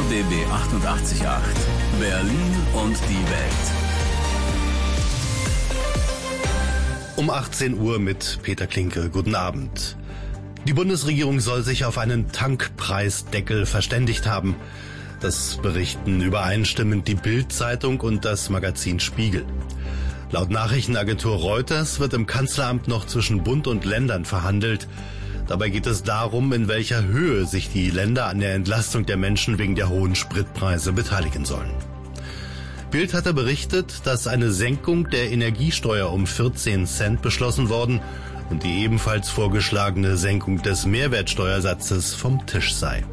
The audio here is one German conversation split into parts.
RBB 88.8. Berlin und die Welt. Um 18 Uhr mit Peter Klinke. Guten Abend. Die Bundesregierung soll sich auf einen Tankpreisdeckel verständigt haben. Das berichten übereinstimmend die Bild-Zeitung und das Magazin Spiegel. Laut Nachrichtenagentur Reuters wird im Kanzleramt noch zwischen Bund und Ländern verhandelt. Dabei geht es darum, in welcher Höhe sich die Länder an der Entlastung der Menschen wegen der hohen Spritpreise beteiligen sollen. Bild hatte berichtet, dass eine Senkung der Energiesteuer um 14 Cent beschlossen worden und die ebenfalls vorgeschlagene Senkung des Mehrwertsteuersatzes vom Tisch sei.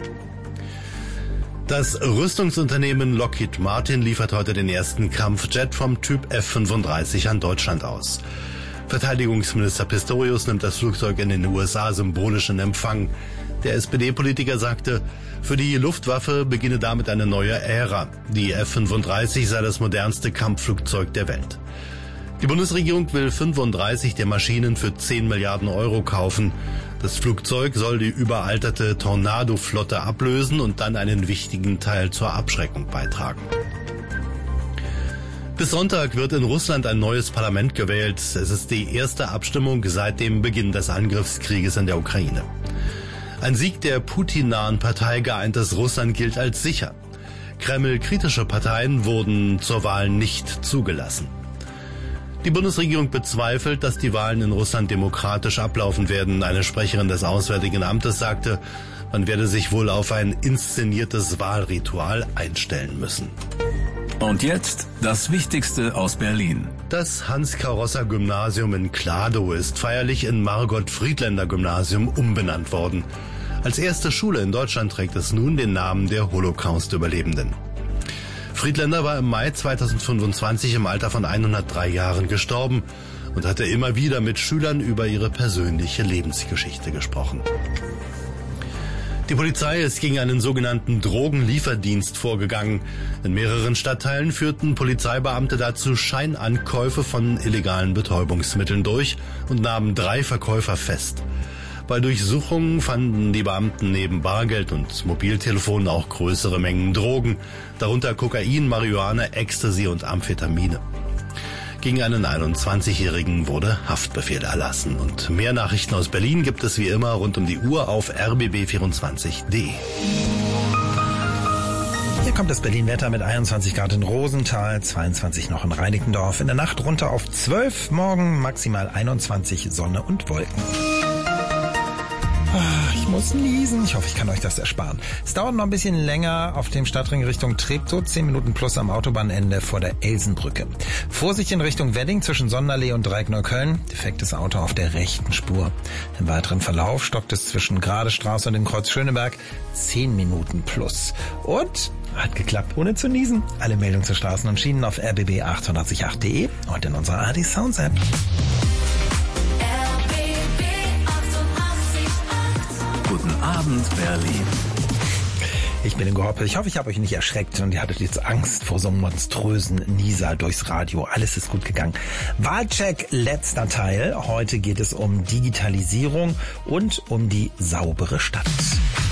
Das Rüstungsunternehmen Lockheed Martin liefert heute den ersten Kampfjet vom Typ F-35 an Deutschland aus. Verteidigungsminister Pistorius nimmt das Flugzeug in den USA symbolisch in Empfang. Der SPD-Politiker sagte, für die Luftwaffe beginne damit eine neue Ära. Die F-35 sei das modernste Kampfflugzeug der Welt. Die Bundesregierung will 35 der Maschinen für 10 Milliarden Euro kaufen. Das Flugzeug soll die überalterte Tornado-Flotte ablösen und dann einen wichtigen Teil zur Abschreckung beitragen. Bis Sonntag wird in Russland ein neues Parlament gewählt. Es ist die erste Abstimmung seit dem Beginn des Angriffskrieges in der Ukraine. Ein Sieg der Putin-nahen Partei Geeintes Russland gilt als sicher. Kreml-kritische Parteien wurden zur Wahl nicht zugelassen. Die Bundesregierung bezweifelt, dass die Wahlen in Russland demokratisch ablaufen werden. Eine Sprecherin des Auswärtigen Amtes sagte, man werde sich wohl auf ein inszeniertes Wahlritual einstellen müssen. Und jetzt das Wichtigste aus Berlin. Das Hans-Karossa-Gymnasium in Kladow ist feierlich in Margot-Friedländer-Gymnasium umbenannt worden. Als erste Schule in Deutschland trägt es nun den Namen der Holocaust-Überlebenden. Friedländer war im Mai 2025 im Alter von 103 Jahren gestorben und hatte immer wieder mit Schülern über ihre persönliche Lebensgeschichte gesprochen. Die Polizei ist gegen einen sogenannten Drogenlieferdienst vorgegangen. In mehreren Stadtteilen führten Polizeibeamte dazu Scheinankäufe von illegalen Betäubungsmitteln durch und nahmen 3 Verkäufer fest. Bei Durchsuchungen fanden die Beamten neben Bargeld und Mobiltelefonen auch größere Mengen Drogen, darunter Kokain, Marihuana, Ecstasy und Amphetamine. Gegen einen 21-Jährigen wurde Haftbefehl erlassen. Und mehr Nachrichten aus Berlin gibt es wie immer rund um die Uhr auf rbb24.de. Hier kommt das Berlin-Wetter mit 21 Grad in Rosenthal, 22 noch in Reinickendorf. In der Nacht runter auf 12, morgen maximal 21, Sonne und Wolken. Ich muss niesen. Ich hoffe, ich kann euch das ersparen. Es dauert noch ein bisschen länger auf dem Stadtring Richtung Treptow, 10 Minuten plus am Autobahnende vor der Elsenbrücke. Vorsicht in Richtung Wedding zwischen Sonderlee und Dreieck-Neukölln. Defektes Auto auf der rechten Spur. Im weiteren Verlauf stockt es zwischen Gradestraße und dem Kreuz Schöneberg 10 Minuten plus. Und hat geklappt, ohne zu niesen. Alle Meldungen zu Straßen und Schienen auf rbb888.de und in unserer AD Sounds App. Guten Abend, Berlin. Ich bin Ingo Hoppe. Ich hoffe, ich habe euch nicht erschreckt und ihr hattet jetzt Angst vor so einem monströsen Nieser durchs Radio. Alles ist gut gegangen. Wahlcheck, letzter Teil. Heute geht es um Digitalisierung und um die saubere Stadt.